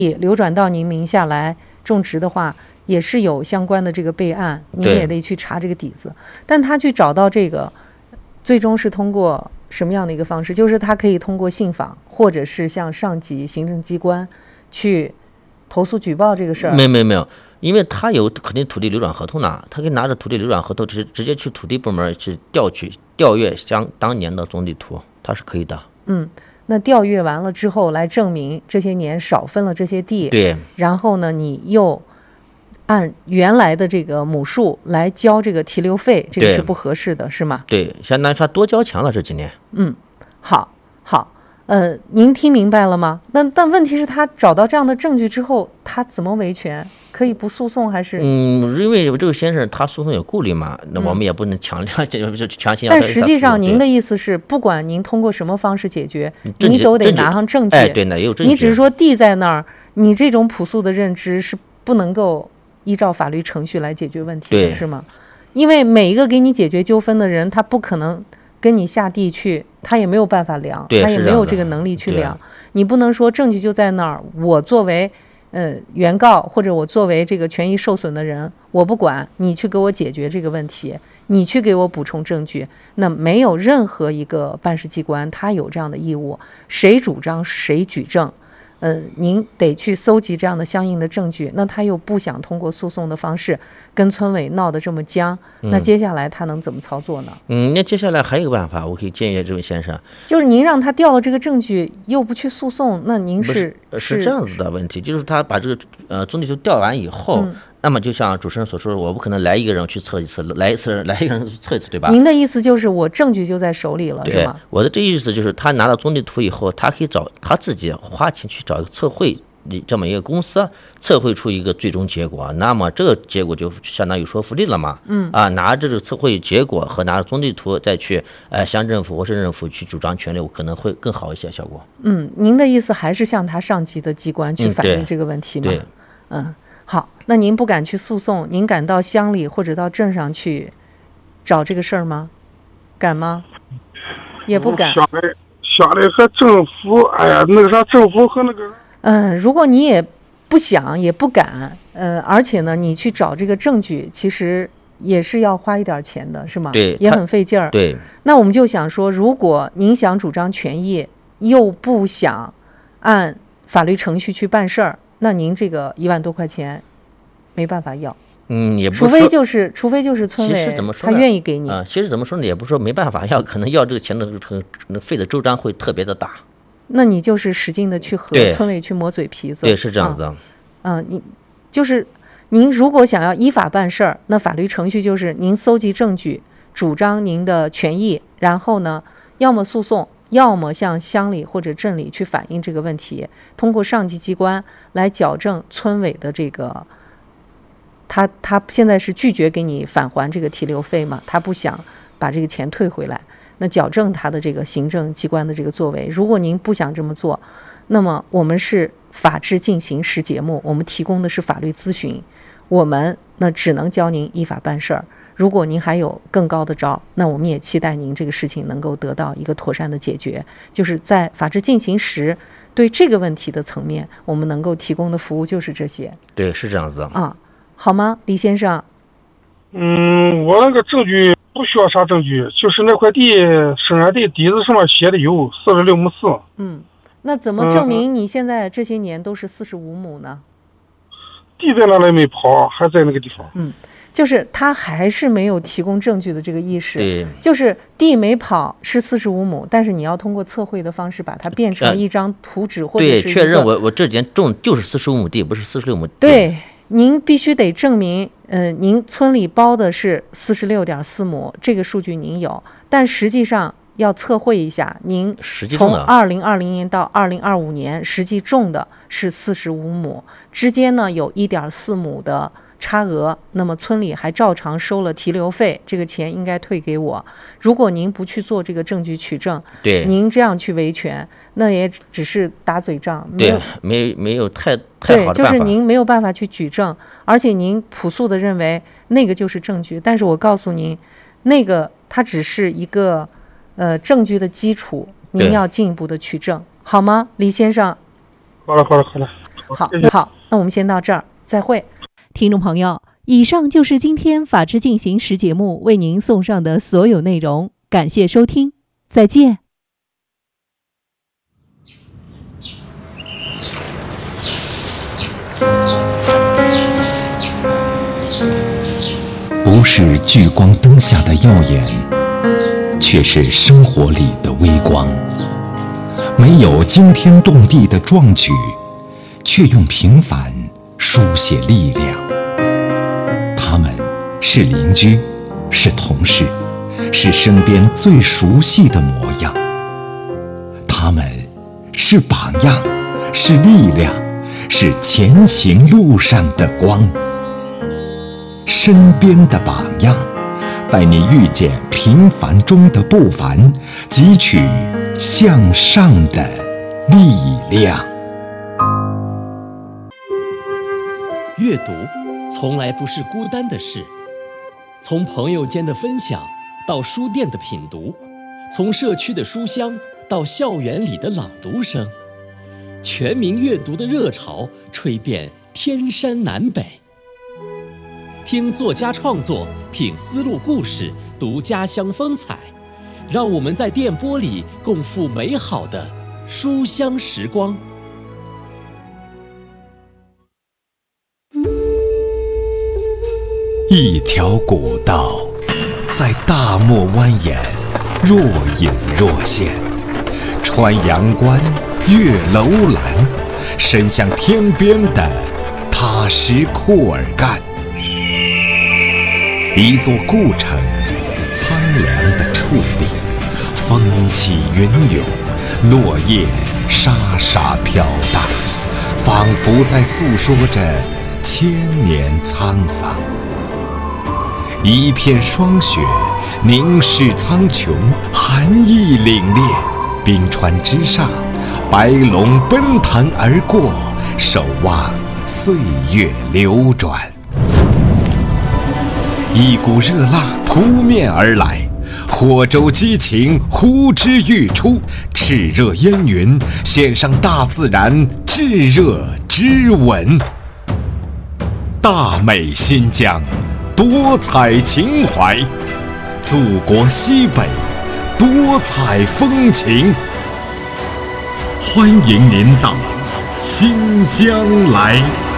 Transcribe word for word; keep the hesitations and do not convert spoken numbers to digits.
流转到您名下来种植的话，也是有相关的这个备案，您也得去查这个底子。但他去找到这个，最终是通过什么样的一个方式？就是他可以通过信访，或者是向上级行政机关去投诉举报这个事儿。 没有没有没有，因为他有肯定土地流转合同呢，他可以拿着土地流转合同直直接去土地部门去调取调阅相当年的总地图，他是可以的。 嗯。那调阅完了之后，来证明这些年少分了这些地， 对， 然后呢，你又按原来的这个亩数来交这个提留费，这个是不合适的，是吗？ 对，相当于他多交钱了这几年。 嗯，好，好，呃，您听明白了吗？那但问题是，他找到这样的证据之后，他怎么维权？可以不诉讼还是？ 嗯，因为这个先生他诉讼有顾虑嘛，那我们也不能强烈强行。 但实际上，您的意思是，不管您通过什么方式解决，你都得拿上证据。 哎，对，那有证据。 你只是说地在那儿，你这种朴素的认知是不能够依照法律程序来解决问题的，是吗？因为每一个给你解决纠纷的人，他不可能跟你下地去，他也没有办法量，他也没有这个能力去量。你不能说证据就在那儿，我作为呃，原告或者我作为这个权益受损的人，我不管，你去给我解决这个问题，你去给我补充证据，那没有任何一个办事机关他有这样的义务，谁主张谁举证。呃，您得去搜集这样的相应的证据，那他又不想通过诉讼的方式跟村委闹得这么僵，那接下来他能怎么操作呢？ 嗯，那接下来还有一个办法，我可以建议这位先生， 就是您让他调了这个证据，又不去诉讼，那您是是这样子的问题，就是他把这个呃总地图调完以后。嗯，那么就像主持人所说的，我不可能来一个人去测一次，来一次来一个人去测一次，对吧？ 您的意思就是我证据就在手里了，是吗？ 我的这意思就是他拿到总地图以后，他可以找他自己花钱去找一个测绘这么一个公司，测绘出一个最终结果，那么这个结果就相当于说服力了嘛。嗯啊，拿着这个测绘结果和拿着总地图再去呃乡政府或市政府去主张权利，可能会更好一些效果。 嗯，您的意思还是向他上级的机关去反映这个问题吗？ 对， 嗯。好，那您不敢去诉讼，您敢到乡里或者到镇上去找这个事儿吗？敢吗？也不敢。 乡里乡里和政府，哎呀，那个啥，政府和那个…… 嗯，如果你也不想也不敢，呃，而且呢，你去找这个证据，其实也是要花一点钱的，是吗？ 对， 也很费劲儿。 对。 那我们就想说，如果您想主张权益，又不想按法律程序去办事儿。那您这个一万多块钱没办法要， 嗯，也不除非就是除非就是村委他愿意给你啊。其实怎么说呢，也不是说没办法要，可能要这个钱的这个费的周章会特别的大。 那你就是使劲的去和村委去磨嘴皮子。 对，是这样子。 嗯，嗯你就是您如果想要依法办事儿，那法律程序就是您搜集证据，主张您的权益，然后呢，要么诉讼。要么向乡里或者镇里去反映这个问题，通过上级机关来矫正村委的这个，他他现在是拒绝给你返还这个提留费嘛，他不想把这个钱退回来，那矫正他的这个行政机关的这个作为。如果您不想这么做，那么我们是法治进行时节目，我们提供的是法律咨询，我们那只能教您依法办事儿。如果您还有更高的招，那我们也期待您这个事情能够得到一个妥善的解决。就是在法治进行时，对这个问题的层面，我们能够提供的服务就是这些。 对，是这样子的啊，好吗，李先生？ 嗯，我那个证据不需要啥证据，就是那块地生产地底子上面写的有四十六亩四。 嗯，那怎么证明你现在这些年都是四十五亩呢？ 地在那里没跑，还在那个地方。 嗯。就是他还是没有提供证据的这个意识， 对， 就是地没跑是四十五亩，但是你要通过测绘的方式把它变成一张图纸，或者是对确认我我这间种就是四十五亩地，不是四十六亩地。 对，您必须得证明，呃，您村里包的是四十六点四亩，这个数据您有，但实际上要测绘一下，您从二零二零年到二零二五年实际种的是四十五亩，之间呢有一点四亩的差额，那么村里还照常收了提留费，这个钱应该退给我。如果您不去做这个证据取证， 对， 您这样去维权，那也只是打嘴仗， 没有没没有太太好的办法。 对，就是您没有办法去举证，而且您朴素的认为那个就是证据，但是我告诉您，那个它只是一个呃证据的基础，您要进一步的取证，好吗，李先生？ 好了好了好了。 好谢谢， 好，那我们先到这儿，再会。 听众朋友，以上就是今天《法治进行时》节目为您送上的所有内容，感谢收听，再见。 不是聚光灯下的耀眼，却是生活里的微光。没有惊天动地的壮举，却用平凡书写力量。他们是邻居，是同事，是身边最熟悉的模样。他们是榜样，是力量，是前行路上的光。身边的榜样，带你遇见平凡中的不凡，汲取向上的力量。 阅读从来不是孤单的事，从朋友间的分享到书店的品读，从社区的书香到校园里的朗读声，全民阅读的热潮吹遍天山南北。听作家创作，品丝路故事，读家乡风采，让我们在电波里共赴美好的书香时光。 一条古道在大漠蜿蜒，若隐若现，穿阳关，越楼兰，伸向天边的踏实库尔干。一座故城，苍凉的矗立，风起云涌，落叶沙沙飘荡，仿佛在诉说着千年沧桑。一片霜雪凝视苍穹，寒意凛冽，冰川之上，白龙奔腾而过，守望岁月流转。一股热浪扑面而来，火舟激情呼之欲出，炽热烟云献上大自然炙热之吻。大美新疆，多彩情怀，祖国西北，多彩风情。欢迎您到新疆来。